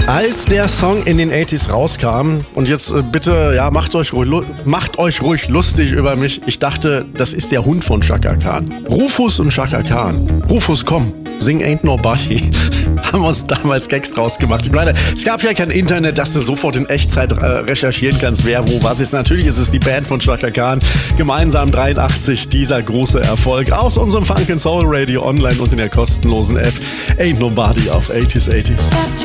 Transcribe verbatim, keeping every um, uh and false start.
Als der Song in den achtziger rauskam, und jetzt äh, bitte, ja, macht euch, ruhig, macht euch ruhig lustig über mich. Ich dachte, das ist der Hund von Chaka Khan. Rufus und Chaka Khan. Rufus, komm, sing Ain't Nobody. Haben uns damals Gags draus gemacht. Ich meine, es gab ja kein Internet, dass du sofort in Echtzeit äh, recherchieren kannst, wer wo was ist. Natürlich ist es die Band von Chaka Khan. Gemeinsam dreiundachtzig, dieser große Erfolg aus unserem Funk and Soul Radio online und in der kostenlosen App Ain't Nobody auf achtziger achtziger.